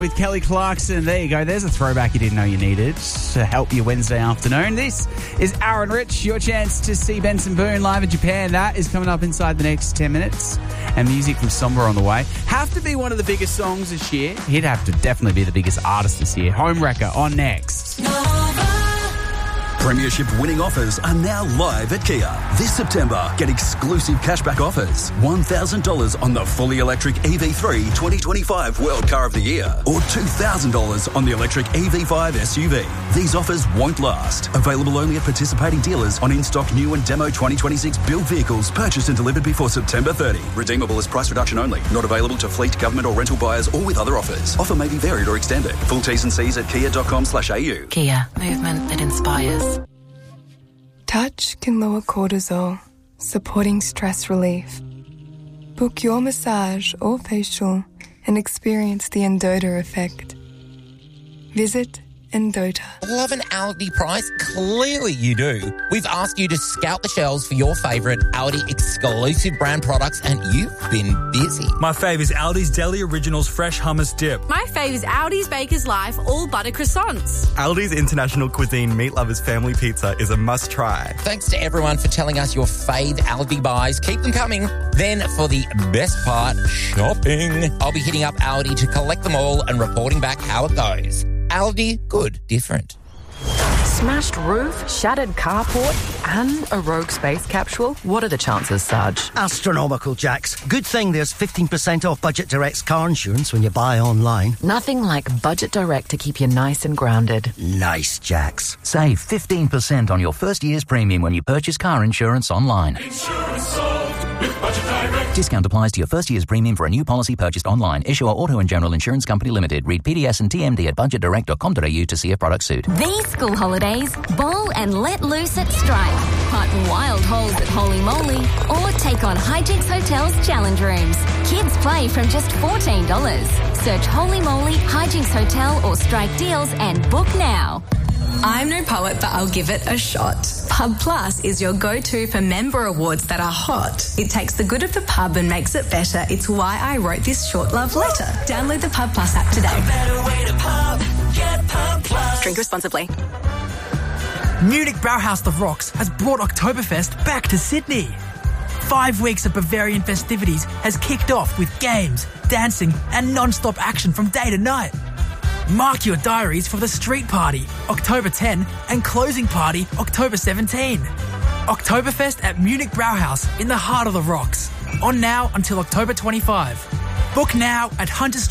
With Kelly Clarkson. There you go. There's a throwback you didn't know you needed to help your Wednesday afternoon. This is Aaron Rich, your chance to see Benson Boone live in Japan. That is coming up inside the next 10 minutes. And music from Somber on the way. Have to be one of the biggest songs this year. He'd have to definitely be the biggest artist this year. Homewrecker on next. Premiership winning offers are now live at Kia. This September, get exclusive cashback offers. $1,000 on the fully electric EV3 2025 World Car of the Year or $2,000 on the electric EV5 SUV. These offers won't last. Available only at participating dealers on in-stock new and demo 2026 build vehicles purchased and delivered before September 30. Redeemable as price reduction only. Not available to fleet, government or rental buyers or with other offers. Offer may be varied or extended. Full T's and C's at kia.com/au. Kia. Movement that inspires. Touch can lower cortisol, supporting stress relief. Book your massage or facial and experience the Endota effect. Visit Endota. Love an Aldi price? Clearly you do. We've asked you to scout the shelves for your favourite Aldi exclusive brand products and you've been busy. My fave is Aldi's Deli Originals Fresh Hummus Dip. My fave is Aldi's Baker's Life All Butter Croissants. Aldi's International Cuisine Meat Lovers Family Pizza is a must-try. Thanks to everyone for telling us your fave Aldi buys. Keep them coming. Then for the best part, shopping. I'll be hitting up Aldi to collect them all and reporting back how it goes. Aldi, good, different. Smashed roof, shattered carport, and a rogue space capsule? What are the chances, Sarge? Astronomical, Jax. Good thing there's 15% off Budget Direct's car insurance when you buy online. Nothing like Budget Direct to keep you nice and grounded. Nice, Jax. Save 15% on your first year's premium when you purchase car insurance online. Insurance sold with Budget Direct. Discount applies to your first year's premium for a new policy purchased online. Issuer Auto and General Insurance Company Limited. Read PDS and TMD at budgetdirect.com.au to see if product suit. These school holidays, bowl and let loose at Strike. Hunt wild holes at Holy Moly or take on Hijinks Hotel's challenge rooms. Kids play from just $14. Search Holy Moly, Hijinks Hotel or Strike deals and book now. I'm no poet, but I'll give it a shot. Pub Plus is your go-to for member awards that are hot. It takes the good of the pub and makes it better. It's why I wrote this short love letter. Download the Pub Plus app today. A better way to pub. Get Pub Plus. Drink responsibly. Munich Brauhaus The Rocks has brought Oktoberfest back to Sydney. 5 weeks of Bavarian festivities has kicked off with games, dancing and non-stop action from day to night. Mark your diaries for the street party, October 10, and closing party, October 17. Oktoberfest at Munich Brauhaus in the heart of the rocks. On now until October 25. Book now at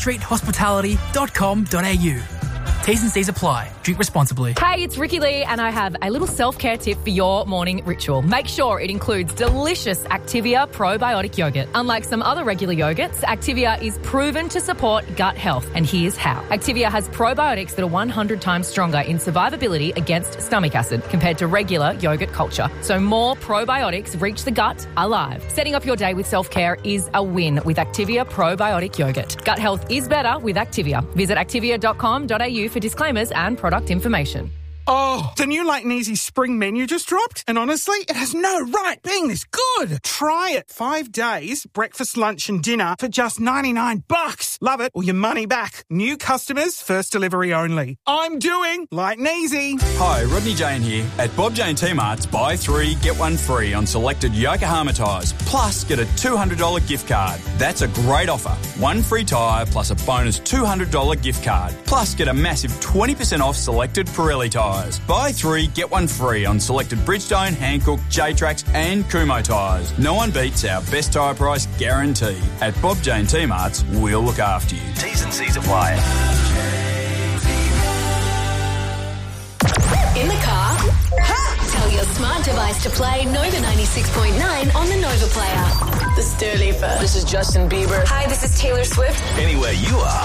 hunterstreethospitality.com.au. T's and C's apply. Drink responsibly. Hey, it's Ricky Lee and I have a little self-care tip for your morning ritual. Make sure it includes delicious Activia probiotic yogurt. Unlike some other regular yogurts, Activia is proven to support gut health. And here's how. Activia has probiotics that are 100 times stronger in survivability against stomach acid compared to regular yogurt culture. So more probiotics reach the gut alive. Setting up your day with self-care is a win with Activia probiotic yogurt. Gut health is better with Activia. Visit activia.com.au for disclaimers and product information. Oh, the new Light and Easy spring menu just dropped, and honestly, it has no right being this good. Try it. 5 days, breakfast, lunch and dinner for just $99. Love it or your money back. New customers, first delivery only. I'm doing Light and Easy. Hi, Rodney Jane here. At Bob Jane T-Mart's, buy 3, get 1 free on selected Yokohama tyres, plus get a $200 gift card. That's a great offer. 1 free tyre plus a bonus $200 gift card, plus get a massive 20% off selected Pirelli tyres. Buy 3, get 1 free on selected Bridgestone, Hankook, J-Trax and Kumho tyres. No one beats our best tyre price guarantee. At Bob Jane T-Mart's, we'll look after you. T's and C's apply. In the car, tell your smart device to play Nova 96.9 on the Nova Player. The Sturley first. This is Justin Bieber. Hi, this is Taylor Swift. Anywhere you are.